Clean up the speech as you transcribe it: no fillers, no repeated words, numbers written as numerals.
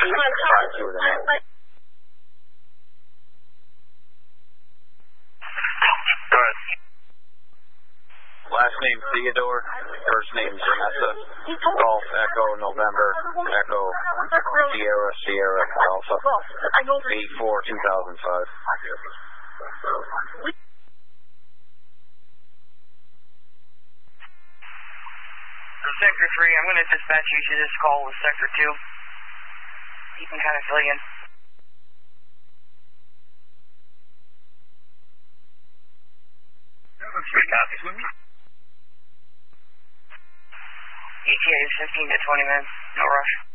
Last name Theodore, first name Vanessa, Golf Echo November, Echo Sierra Sierra Alpha, 8/4/2005. Sector 3, I'm going to dispatch you to this call with Sector 2. You can kind of fill in. ETA is 15 to 20 minutes, no rush.